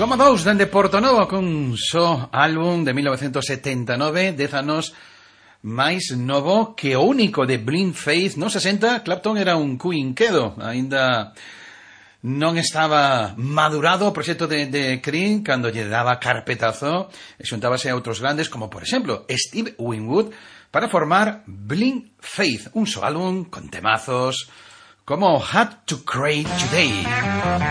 Como dous dende Portonovo cun só álbum de 1979, 10 anos máis novo que o único de Blind Faith. No 60, Clapton era un cuinquedo, aínda non estaba madurado o proxecto de Cream cando lle daba carpetazo e xuntábase a outros grandes como, por exemplo, Steve Winwood para formar Blind Faith, un só álbum con temazos como Had to Cry Today.